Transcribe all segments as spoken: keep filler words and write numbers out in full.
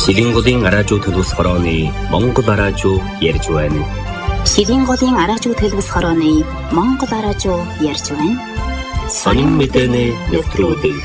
Шилийн голын араажуу төлөвс хорооны Монгол араажуу ярьж байна. Шилийн голын араажуу төлөвс хорооны Монгол араажуу ярьж байна. Сонин мэдээний нэвтрүүлэг.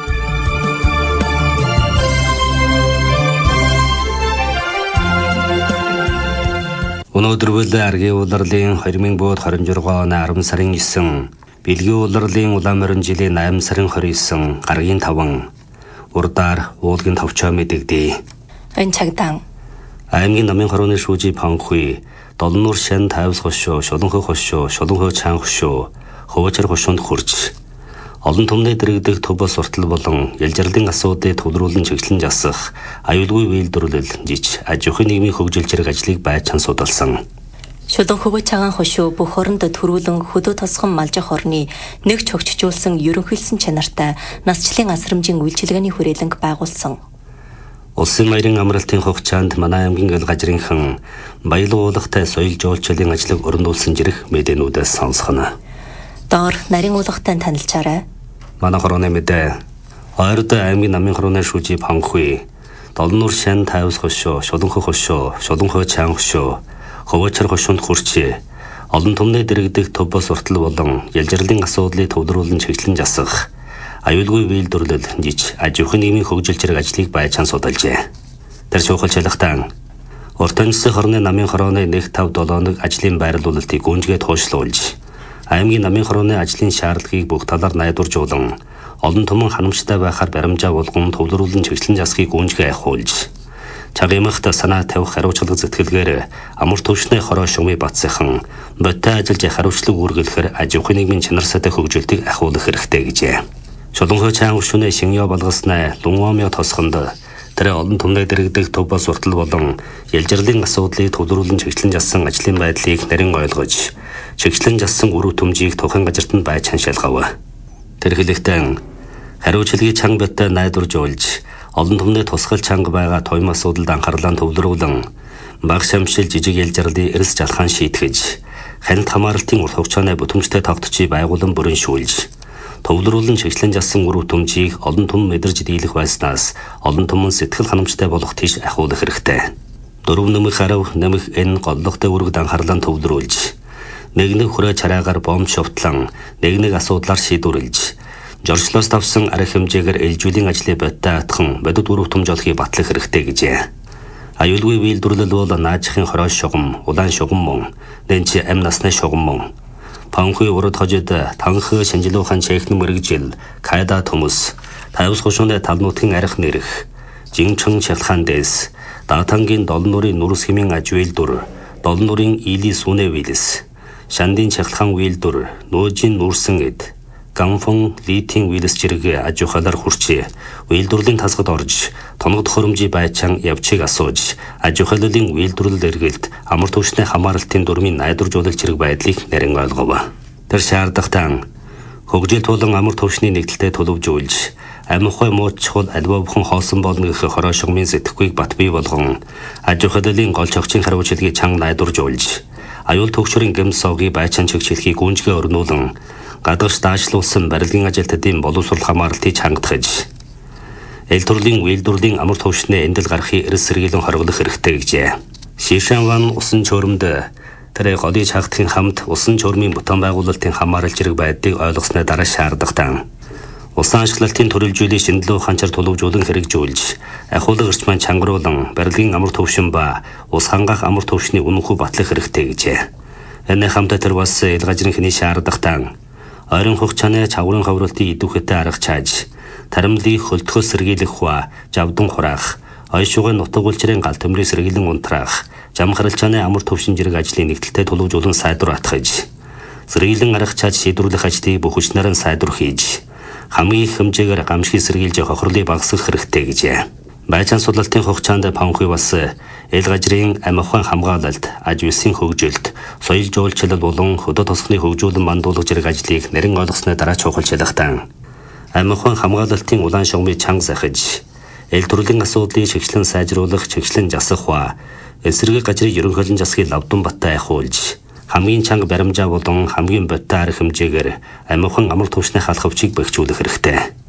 Өнөөдөр бол аргийн улирлын две тысячи двадцать оны арван сарын девятын, бэлгийн улирлын улаан морин жилийн восемь сарын двадцать девятын гаргийн таван урдаар уулгийн товчоо мэдэгдээ. Энэ цагтаан аймгийн намын хорооны шүүжи Панхуй, Долнуур шан тайвс хошоо, Шуланхой хошоо, Шуланхой чаан хошоо, Хувачар хошоонд хурж олон түмний дэрэгдэх төв бос уртал болон ялжрлын асуудыг төвлөрүүлэн чиглэн жасах аюулгүй үйлдвэрлэл жиж аж ахуйн нийгмийн хөгжил зэрэг ажлыг байцаан судалсан. Шуланхой чаан хошоо бүх оронд төрүүлэн хөдөө тосгон малжих орны нэг чогчжуулсан ерөнхийлсөн чанартай насчлалын асрамжийн үйлчилгээний хүрээлэнг байгуулсан. Улсын маярын амралтын хугацаанд манай аймгийн эл гажрынхан баялаг уулгатай соёл жуулчлалын ажлыг өрнүүлсэн жирэх мэдээнүүдээс сонсгоно. Доор нарийн уулгатай танилцаарай. Манай хорооны мэдээ. Хоёрд аймгийн намын хорооны шүүжи Панхуй, Долнуур шан тайвс хошоо, Шуланхой хошоо, Шуланхой чаан хошоо, Хувачар хошоонд хурч олон түмний дэрэгдэх төв бос уртал болон ялжрлын асуудлыг төвлөрүүлэн чиглэн жасах аюулгүй үйлдвэрлэл жиж аж ахуйн нийгмийн хөгжил зэрэг ажлыг байцаан судалжээ. Тэр шуухал шалгатан урт анжсын хорны намын хорооны нэг тавь долооног ажлын байрлуулалтыг гүнжгээд хойшлуулж аймгийн намын хорооны ажлын шаардлагыг бүх талаар найдваржуулан олон түмэн ханамжтай байхаар баримжаа болгон төвлөрүүлэн чиглэн засахыг гүнжгээ ахиулж чагымахт санаа тавих хариуцлага зэтгэлгээр амар төвшний хороо шумын бацсан бодтой ажиллаж хариуцлага үргэлэхээр аж ахуйн нийгмийн чанар сайтай хөгжилтийг ахиулах хэрэгтэй гэжээ. Шуланхой чаан хошооны шиньё болгосноо Лунгомё тосгонд тэр олон түмний дэрэгдэх төв бос уртал болон ялжрлын асуудлыг төвлөрүүлэн чиглэн зассан ажлын байдлыг нарийн ойлгож чиглэн зассан үр төмжийг тухайн газарт нь байцаан шалгав. Тэр хэлэхдээ хариуцлагыг чанга бодтой найдваржуулж олон түмний тусгал чанга байгаа туйм асуудалд анхаарлаа төвлөрүүлэн баг шамшил жижиг ялжрлын эрс жалхаан шийтгэж хяналт хамааралтын урт хугацааны бүтэмжтэй тогтцыг байгуулан бүрэншүүлж төвлөрүүлэн чиглэн зассан үр төмжийг олон түмэн мэдэрж дийлэх байснаас олон түмэн сэтгэл ханамжтай болох тийш ахиулах хэрэгтэй. Дөрөв нэмэх арав нэмэх энэ голлогтой үргд анхаарлаа төвлөрүүлж нэг нэг хүрээ чараагаар бомб шовтлон нэг нэг асуудлаар шийдвэрлэж жорчлоос тавсан арга хэмжээгээр ээлжүүлэн ажлыг бодтой атхан бодит үр төмж олохыг батлах хэрэгтэй гэжээ. Аюулгүй үйлдвэрлэл бол наажихын хороо шугам, улаан шугам мөн, дэнчи ам насны шугам мөн. Панхуй урд хожид танх шинжилуухан чехн мэрэгжил, кайда төмөс, тайвс хошооны талнуутгийн арх нэрх, жинчэн шалхаан дэс, даатангийн долнуурын нүрс хэмийн аж үйлдвэр, долнуурын илийн сүнэ вилэс, шандын чахлахаан үйлдвэр, нөөжийн нүрсэн эд, ганфон литийн вилэс зэрэг аж ахуйлаар хурч үйлдвэрлэлийн тасгад орж тоногд хоромжийн байцаан явчийг асууж аж ахуйлын үйлдвэрлэл эргэлт амар түвшний хамааралтын дурмын найдваржуулалт зэрэг байдлыг нарийн ойлгов. Тэр шаардлагатай хөгжил тулан амар түвшний нэгдэлтэд төлөвжүүлж амихой мууч чухал альва бүхэн хоосон болно гэх хороо шугамын сэтгэхүйг бат бий болгон аж ахуйлын гол чогчийн хариуцлагыг чанга найдваржуулж аюул төгшрийн гэм соогийн байцаан чигчлэхийг гүнжгээ өрнүүлэн гадагш даашлуулсан барилгын ажилтнуудын боловсрол хамаарлтыг чангадгаж эл төрлийн үйлдвэрлэлийн амар түвшний эндэл гарахыг эрс сэргийлэн хоригдох хэрэгтэй гэжээ. Шишанван усан чөөрөмд тэр голыг чагдахын хамт усан чөөрмийн бүтээн байгуулалтын хамаарал зэрэг байдлыг ойлгосны дараа шаардлагатай усан ашиглалтын төрөлжүүлэх шинжилгээ ханчаар төлөвжүүлэн хэрэгжүүлж ахуулга эрчмэн чангаруулан барилгын амар түвшин ба ус хангах амар түвшний үнэнхүү батлах хэрэгтэй гэжээ. Энэ хамтаа тэр бас эл гажрынхны шаардлагатай ойрын хугацааны чаврын хавралтын идэвхтэй арга чааж таримлыг хөлтгөөс сэргийлэх ба жавдан хураах ойшуугын нутаг улчрын гал төмрийг сэргийлэн унтраах жам харалчааны амар түвшин зэрэг ажлын нэгдэлтэй төлөвжүүлэн сайдвар атгаж сэргийлэн арга чааж шийдвэрлэх ажлыг бүх хүчнээр нь сайдвар хийж хамгийн их хэмжээгээр гамшиг сэргийлж хохирлыг багасгах хэрэгтэй гэжээ. Байцаан судалтын хугацаанд Панхуй бас эл гажрын амихуйн хамгаалалт, аж үйлсийн хөгжилт, соёл жуулчлал болон хөдөө тосгоны хөгжүүлэн мандуулах зэрэг ажлыг нарийн ойлгосны дараа чухал шалгалтан амихуйн хамгаалалтын улаан шугамыг чанга захиж эл төрлийн асуудлыг чиглэн сайжруулах, чиглэн засах ба эсрэг гажрын ерөнхийлөн засгийг лавдан баттай ахиулж хамгийн чанга баримжаа болон хамгийн бодтой арга хэмжээгээр амихуйн амар түвшний халах өвчийг бэхжүүлэх хэрэгтэй.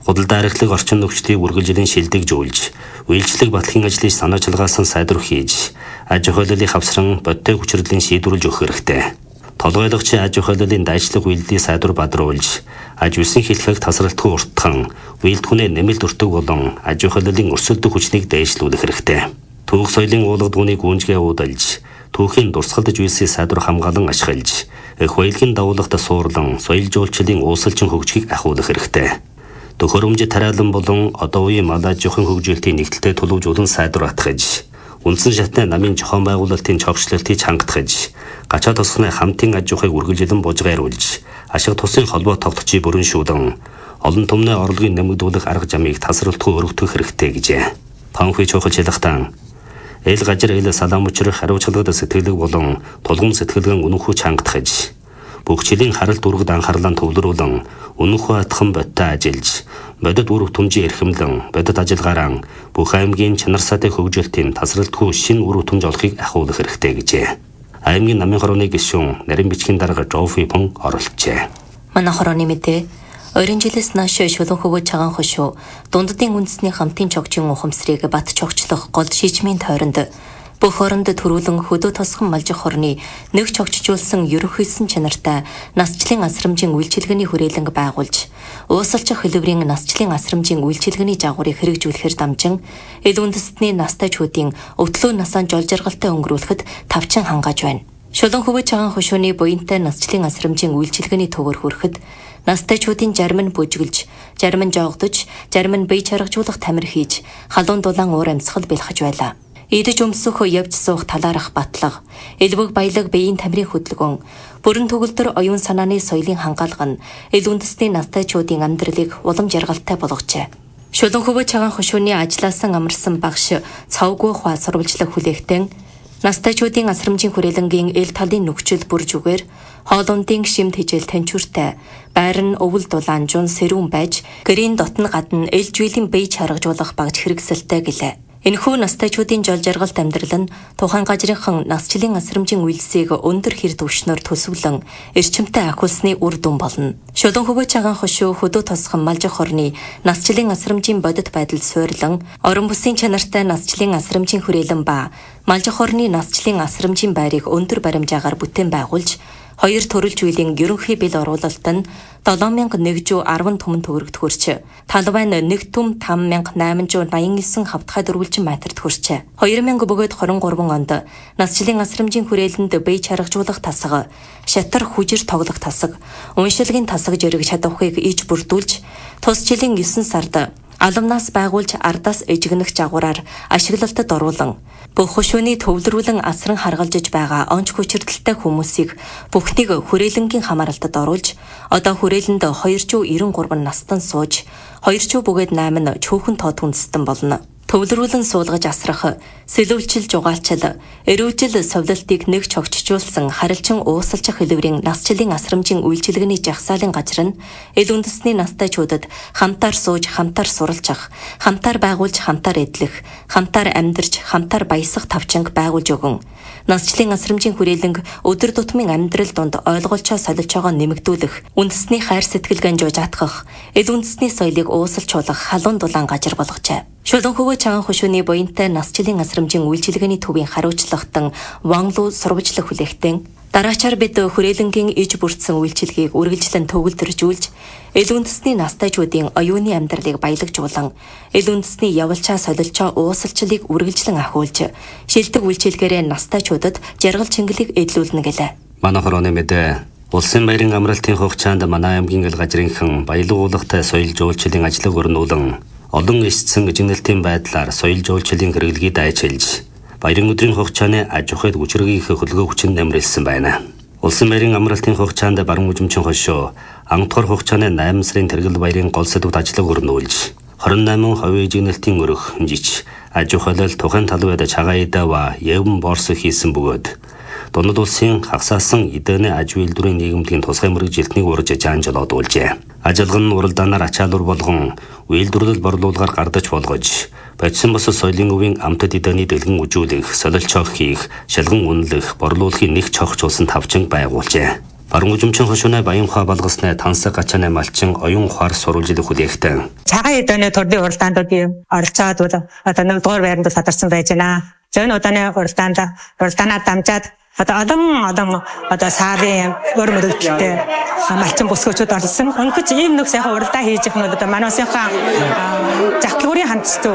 Худалдаа архилаг орчин нөхцөлийг үргэлжлэн шилдэгжүүлж, үйлчлэг батлахын ажлыг санаачилгаасан сайдвар хийж, аж ахуйллыг хавсран бодтой хүчирдлийн шийдвэрлэж өгөх хэрэгтэй. Толгойлогчийн аж ахуйллын дайчлах үйлдэлийг сайдвар бадруулж, аж үсэн хэлхэг тасралтгүй уртхан, үйлдэлхүүнээ нэмэлт өртөг болон аж ахуйллын өрсөлдөх хүчнийг дээшлүүлэх хэрэгтэй. Түүх соёлын уулгадууны гүнжгээ уудалж, түүхийн дурсгалдаж үйлсийг сайдвар хамгаалан ашиглаж, эх баялагын дагуулгад суурлан соёл жуулчлалын уусалчин хөгжгийг ахиулах хэрэгтэй. Төхөөрөмж тариалан болон одоо үеийн малаж жохон хөгжүүлэлтийн нэгдэлтэй төлөвжүүлэн сайдвар атгаж, үндсэн шатны намын зохион байгуулалтын чогшлолтыг хангатгаж, гачаа тосхны хамтын аж ахуйг үргэлжлэн бужгааруулж, ашиг тусын холбоо тогтцыг бүрэншүүлэн, олон түмний орлогыг нэмэгдүүлэх арга замыг тасралтгүй өргөдөх хэрэгтэй гэжээ. Панхуй чухал хэлэхтэн эл гажир эл салам учрах хариуцлагад сэтгэлэг болон тулгам сэтгэлгэн үнэнхүү чангатгаж, бүх жилийн харалт үргэд анхаарлаа төвлөрүүлэн үнэнхүү атхан бодтой ажиллаж, бодит үр төмжийн эрхэмлэн, бодит ажиллагаараа бүх аймгийн чанар сатай хөгжүүлэлтийн тасралтгүй шинэ үр төмж олохыг ахиулах хэрэгтэй гэжээ. Аймгийн намын хорооны гишүүн нарийн бичгийн дарга Жофи Пон оролцжээ. Манай хорооны мэдээ ойрын жилээс нааш шулуун хөвөө цагаан хошуу дунддын үндэсний хамтын чогчийн ухамсарыг бат чогчлох гол шийдмийн тойронд бүх оронд төрүүлэн хөдөө тосгон малжих хорны нэг чогчжуулсан ерөнхийлсөн чанартай насчлын асрамжийн үйлчилгээний хүрээлэнг байгуулж, уусалчих хэлбэрийн насчлын асрамжийн үйлчилгээний жагуурыг хэрэгжүүлэхээр дамжин эл үндэстний настайчуудын өвтлөө насаан жол жаргалтай өнгөрүүлэхэд тавчин хангааж байна. Шулуун хөвөө цагаан хошууны буянтай насчлын асрамжийн үйлчилгээний төвөр хүрэхэд настайчуудын зарим нь бүжгэлж, зарим нь жоогдож, зарим нь бие чаргажуулах тамир хийж, халуун дулаан уур амьсгал бэлхэж байлаа. Идэж өмсөх явж суух талаарх батлага, элбэг баялаг биеийн тамирын хөдөлгөөн, бүрэн төгөлдөр оюун санааны соёлын хангаалга нь эл үндэстний настайчуудын амьдралыг улам жаргалтай болгожээ. Шулуун хөвөө цагаан хошууны ажилласан амарсан багш цавгүй хаа сурвалжлах хүлээгтэн настайчуудын асрамжийн хүрээлэнгийн эл талын нөхцөл бүржүүгээр хоолундын шимт хижээл танчууртай, байр нь өвөл дулаан жун сэрүүн байж, гэрийн дотн гадна эл жүйлийн бие чаргажуулах багж хэрэгсэлтэй гэлээ. Энэхүү настайчуудын жол жаргалт амьдрал нь тухайн газрынхан насчлын асрамжийн үйлсийг өндөр хэр түвшнөр төсвөлөн эрчимтэй ахиулсны үр дүн болно. Шулуун хөвөө цагаан хошуу хөдөө тосхон малжих хорны насчлын асрамжийн бодит байдал суйрлан, орон бүсийн чанартай насчлын асрамжийн хүрээлэн ба малжих хорны насчлын асрамжийн байрыг өндөр баримжаагаар бүтээн байгуулж, хоёр төрөлж үеийн ерөнхий бэл оруулалт нь долоон мянга нэгдүгээр арван түмэн төгрөгт хүрч, талбай нь нэг түм таван мянга найманзуу наян нисэн хавтгай дөрвөлжин метрт хүрч, хоёр мянга бөгөөд хорин гурван онд насчлын асрамжийн хүрээлэнд бие чаргажуулах тасга, шатар хүжир тоглох тасаг, уншилгийн тасаг зэрэг чадварыг иж бүрдүүлж, тус жилийн есөн сард алумнаас байгуулж ардаас эжигнэх жагуураар ашиглалтад оруулан, бүх хошууны төвлөрүүлэн асран харгалжиж байгаа онц хүчирдэлтэй хүмүүсийг бүхнийг хүрээлэнгийн хамааралтад оруулж, одоо хүрээлэнд хоёрчуу эрен гурван настан сууж, хоёрчуу бөгөөд найман чөөхөн тод хүндэстэн болно. Төвлөрүүлэн суулгаж асрах, сэлүүлчил жугаалчил, эрүүжил совлолтыг нэг чогчжуулсан харилчин уусалчих хэлбэрийн насчлын асрамжийн үйлчилгээний жагсаалын газар нь эл үндэстний настайчуудад хамтаар сууж, хамтаар суралцах, хамтаар байгуулж, хамтаар эдлэх, хамтаар амьдарч, хамтаар баясах тавчинг байгуулж өгөн, насчлын асрамжийн хүрээлэнг өдөр тутмын амьдрал донд ойлголцоо солилцоогоо нэмэгдүүлэх, үндэсний хайр сэтгэлгэн жуужаатгах, эл үндэсний соёлыг уусалжуулах халуун дулаан газар болгожээ. Шулуун хөвөө цагаан хошууны буянтай насчлын асрамжийн үйлчилгээний төвийн хариуцлагатан Ванлуу сурвалжлах хүлээгтэн дараачаар бид хүрээлэнгийн иж бүрдсэн үйлчилгээг үргэлжлэн төгөлдржүүлж, эл үндэстний настайчуудын оюуны амьдралыг баялагжуулан, эл үндэстний явалчаа солилцоо уусалчлалыг үргэлжлэн ахиулж, шилдэг үйлчилгээрээ настайчуудад жаргал чингэлийг эдлүүлнэ гэлээ. Манай хорооны мэдээ улсын баярын амралтын хугацаанд манай аймгийн эл газрынхан баялаг уулгатай соёл жуулчлалын ажлыг өрнүүлэн, олон эсцэн эжигнэлтийн байдлаар соёл жуулчлалын хэрэглэгийг дайчилж, баярын өдрийн хугацааны аж ахуйд хүчрхийлэх хөлгөө хүчин нэмрэлсэн байна. Улсын баярын амралтын хугацаанд баруун хөгжмчин хошуу анх дахь хугацааны найман сарын тэргэл баярын гол сэдвүүд ажлыг өрнүүлж, хорин найман хувийн эжигнэлтийн өрөх, жич, аж ахуйлал тухайн талбайд чагаидава явн борс хийсэн бөгөөд, Дунад улсын хагасаасан эдэнэ аж үйлдвэрийн нийгэмлэгийн тусгай мэргэжилтнийг урьж жанжал одуулжээ. Ажилган нь уралдаанаар ачаалуур болгон үйлдвэрлэл борлуулгаар гардаж болгож, бодсон бос соёлын өвийн амтд эдэний дэлгэн үжүүлэх, солилцоох хийх, шалган үнэлэх, борлуулахын нэг чогчулсан тавчинг байгуулжээ. Баруун үжимчин хошууны баян ухаа болгосны тансаг гачааны малчин оюун ухаар сурвалж идэх хүлээгтэн. Цагаан эдний төрлийн уралдаандуудын оролцоод бол одоо нэгдүгээр байранд садарсан байж байна. Зөөн удааны уралдаанд уралдаанаа дамжаад одоо олон олон одоо сарын өр мөрөгдөлтэй малчин бүсгүүчүүд орсон. Өнгөч ийм нэг сайхан уралдаа хийж их нь одоо манайсынхаа загтлагын хандцтай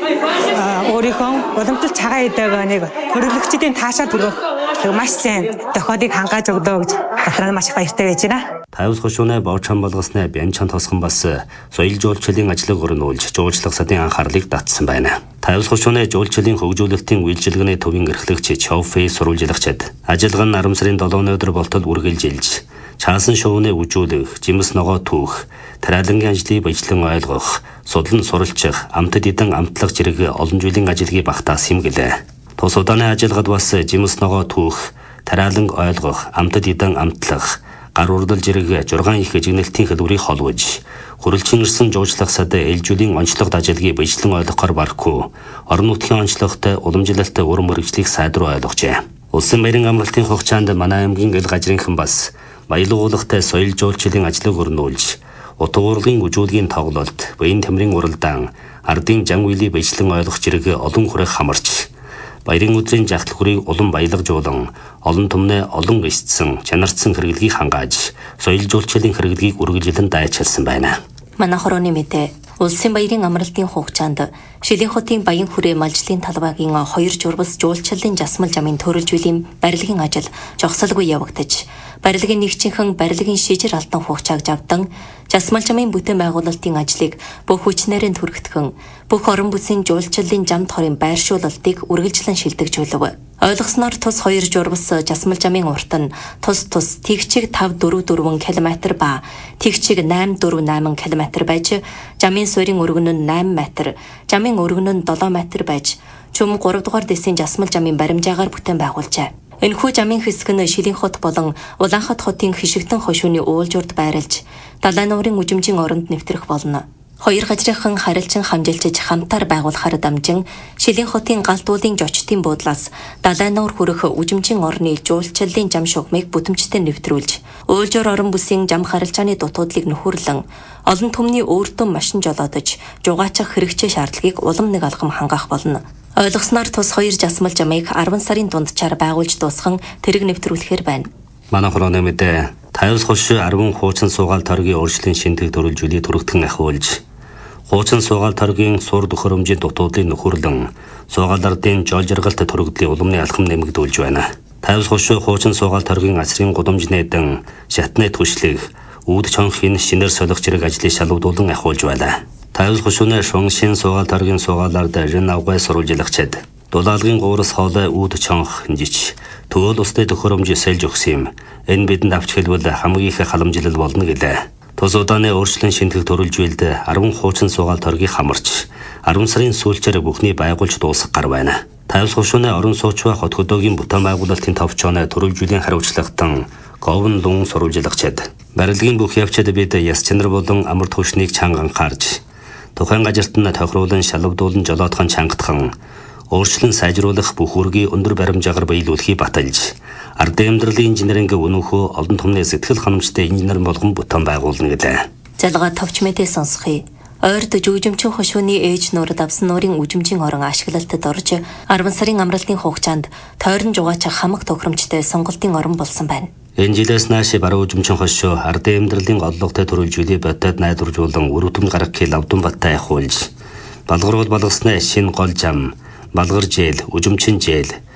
өөрийнхөө уламжлал цагаан эдэг нэг хөрөлөгчдийн таашаа түргэх маш сайн тохиолыг хангааж өгдөө гэж батраа маш их баяртай байж байна. Тайвс хошууны боочхон болгосны бянчан тосхон бас соёл жуулчлалын ажлыг өрнүүлж жуулчлах садын анхаарлыг татсан байна. Тайвс хошууны жуулчлалын хөгжүүлэлтийн үйлчилгээний төвийн эрхлэгч Чоуфэй сурвалжлагчид ажиллагаа нь арван сарын долооны өдөр болтол үргэлжилж чаасан шувууны үжүүлэх, жимс ногоо түүх, тариалангийн ажлыг баяжлан ойлгох, судлан суралцах, амтд эдэн амтлах зэрэг олон жилийн ажлыг багтаас хэмгэлээ. Тус удааны ажиллагад бас жимс ногоо түүх, тариалан ойлгох, амтд эдэн амтлах, гар урдал зэрэг жургаан их жигнэлтийн хэлбэрийг холбож, хөрөлчин ирсэн жуулчлах сад ээлжүүлийн онцлогт ажиллагийг баяжлан ойлгохоор барахгүй, орон нутгийн онцлогтой уламжлалт өр мөрөгжлийг сайдруулж ойлгожээ. Улсын баярын амралтын хугацаанд манай аймгийн ил газрынхан бас баялагуулгатай соёл жуулчлалын ажлыг өрнүүлж, утга урлагийн үжүүлгийн тоглолт, баян тамирын уралдаан, ардын жан үеийг баяжлан ойлгох зэрэг олон хүрээх хамарч, баярын өдрийн жагтлагүрийг улам баялагжуулан, олон түмнээ олон эсцэн, чанарцсан хэрэглэгийг хангааж, соёл жуулчлалын хэрэглэгийг үргэлжлэн дайчилсан байна. Манай хорооны мэдээ Улсын баярын амралтын хугацаанд Шилийн хотын баян хүрээ малжлын талбайгийн хоёр журбас жуулчлалын жасмал жамын төрөлжүүллийн барилгын ажил жогсолгүй явагдаж, барилгын нэгжийнхэн барилгын шижир алтан хугацааг авдан, жасмал жамын бүтээн байгуулалтын ажлыг бүх хүчнэрийн түргэтгэн, бүх орон бүсийн жуулчлалын жамд хорын байршуулалтыг үргэлжлэн шилдэгжүүлв. Ойлгосноор тус хоёр журбас жасмал жамын урт нь тус тус тэгчиг тавь дөрвөн дөрвөн километр ба тэгчиг найман дөрвөн найман километр байж, жамын суурийн өргөн нь найман метр, жамын өргөн нь долоон метр байж, чөм гурав дугаар дэсийн жасмал жамын баримжаагаар бүтээн байгуулжээ. Энэхүү жамын хэсэг нь Шилийн хот болон Улаанхат хотын хишигтэн хошууны уулжурд байрлаж, далайн нуурын үжимжийн оронд нэвтрэх болно. Хоёр газрынхан харилцан хамжилчиж хамтаар байгуулахаар дамжин Шилийн хотын галтуулын жочтын буудлаас далайн нуур хүрэх үжимжийн орны жуулчлалын жам шугамыг бүтэмжтэй нэвтрүүлж, уулжуур орон бүсийн жам харилцааны дутуудлыг нөхөрлөн, олон түмний өөртөө машин жолоодож, жугаачих хэрэгцээ шаардлагыг улам нэг алхам хангах болно. Ойлгосноор тус хоёр жасмал жамыг арван сарын дунджаар байгуулж дуусхан тэрэг нэвтрүүлэхээр байна. Манай хорооны мэдээ Тайвс хошуу арван хуучин суугаал торгийн өөрчлөлт шинтэг төрөлжүүлээ түргэтэн ахиулж, хуучин суугаал торгийн сур төхөөрөмжийн дутуудлыг нөхөрлөн, суугаал ардын жол жаргалт төрөгдлийн уламны алхам нэмэгдүүлж байна. Тайвс хошуу хуучин суугаал торгийн асрын гудамж нээдэн шатны түшлэг, үүд чонхын шинээр солих зэрэг ажлыг шалгуулан ахиулж байлаа. Тайвс хошууны шун шин суугаал торгийн суугаалаар дэрэн авгай сурвалжлагчид дулаалгын гуурс хоолой үүд чонх жич төгөөл усны төхөөрөмж сэлж өгсөн юм. Энэ бидэнд авч хэлбэл хамгийн их халамжлал болно гэлээ. Тус удааны өөрчлөлт шинтгэх төрөлжүүлэлд арван хуучин суугаал торгийг хамарч, арван сарын сүүлчээр бүхний байгуулж дуусах гар байна. Тайвс хошууны орон сууч ба хот хөдөөгийн бүтээн байгуулалтын товчооны төрөлжүүллийн хариуцлагатан говн лун сурвалжлагчид барилгын бүх явцад бид яс чанар болон амар түвшнийг чанга анхаарч, тухайн газарт нь тохируулан шалгадуулан жолоодхон чангатхан, өөрчлөн сайжруулах бүх үргийн өндөр баримжаагаар биелүүлэхийг баталж, ардын амьдралын инженеринг өнөөхөө олон түмний сэтгэл ханамжтай инженер болгон бүтээн байгуулна гэлээ. Залгаа товч мэдээ сонсхий. Ойрд жүжимчин хошууны ээж нуурд авсан нуурын үжимжийн орон ашиглалтад орж, арван сарын амралтын хугацаанд тойрон жугаачих хамаг тохиромжтой сонголтын орон болсон байна. Энэ жилээс нааш баруун үжимчин хошуу ардын амьдралын голлогтой төрөлжүүлээ бодоод найдваржуулан өрөвдөн гаргахыг лавдан баттай ахиулж, балгаруул болгосны шин гол жам, балгар жээл, үжимчин жээл,